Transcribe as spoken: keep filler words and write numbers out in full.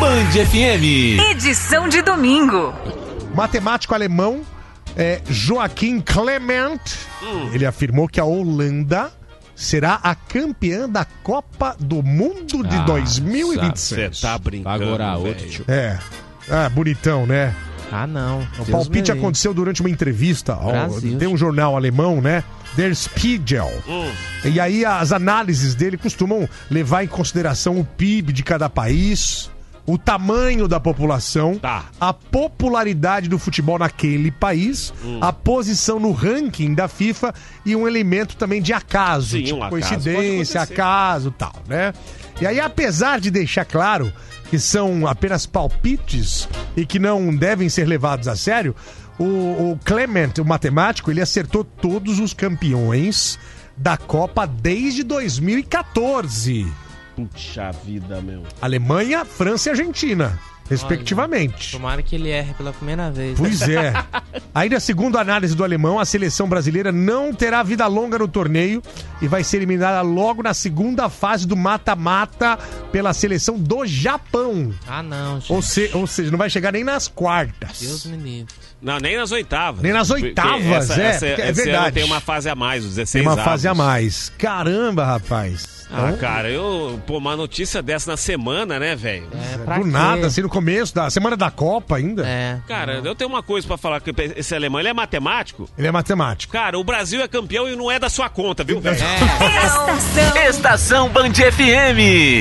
Band F M. Edição de domingo. Matemático alemão é, Joachim Clement, hum. ele afirmou que a Holanda será a campeã da Copa do Mundo de ah, dois mil e vinte e seis. Você tá brincando, agora outro, tio. É, ah, bonitão, né? Ah, não. O Deus palpite aconteceu durante uma entrevista. Ó, tem um jornal alemão, né? Der Spiegel. Hum. E aí as análises dele costumam levar em consideração o P I B de cada país, o tamanho da população, tá. a popularidade do futebol naquele país, hum. a posição no ranking da FIFA e um elemento também de acaso, Sim, tipo um acaso. coincidência, acaso e tal, né? E aí, apesar de deixar claro que são apenas palpites e que não devem ser levados a sério, o, o Clement, o matemático, ele acertou todos os campeões da Copa desde dois mil e quatorze. Puxa vida, meu. Alemanha, França e Argentina, respectivamente. Olha, tomara que ele erre pela primeira vez. Pois é. Ainda segundo a análise do alemão, a seleção brasileira não terá vida longa no torneio e vai ser eliminada logo na segunda fase do mata-mata pela seleção do Japão. Ah, não, gente. Ou, se, ou seja, não vai chegar nem nas quartas. Deus me livre. Não, nem nas oitavas. Nem nas oitavas, essa, é. Essa, é verdade. Tem uma fase a mais, os dezesseis Tem uma avos. fase a mais. Caramba, rapaz. Ah, então, cara, eu... Pô, uma notícia dessa na semana, né, velho? É, do quê? Nada, assim, no começo da semana da Copa ainda. É. Cara, eu tenho uma coisa pra falar, que esse alemão, ele é matemático? Ele é matemático. Cara, o Brasil é campeão e não é da sua conta, viu, velho? É. Estação. Estação Band F M.